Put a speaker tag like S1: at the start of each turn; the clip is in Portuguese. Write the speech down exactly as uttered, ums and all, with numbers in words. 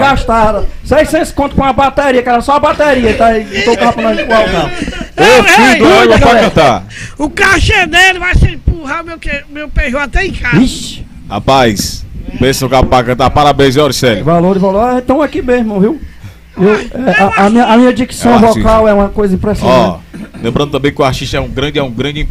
S1: gastaram seiscentos conto com uma bateria, que era só a bateria, tá aí, tocava pra nós empurrar o carro.
S2: Ô, filho do água pra cantar.
S3: O cachê dele vai se empurrar meu, que, meu Peugeot até em casa.
S1: Ixi,
S2: Rapaz, pensa no carro pra cantar. Parabéns, Auricélio.
S1: valor e valor, ah, estão aqui mesmo, viu? Eu, é, a, a minha, a minha dicção
S2: É o
S1: vocal
S2: artista.
S1: é uma coisa impressionante.
S2: Ó, lembrando também que o artista é um grande, é um grande